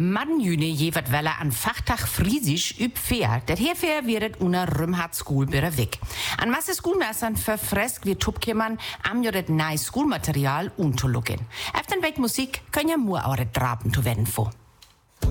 Man jüne jeweils Welle an Fachtag Friesisch üb fair. Der hierfür wird una Rümhardt School bere weg. An Masse Schoolmessern verfresk wie Tupkemann am jodet nice Schoolmaterial unterlucken. Auf den Weg Musik können ja nur eure Drapen zu werden vor.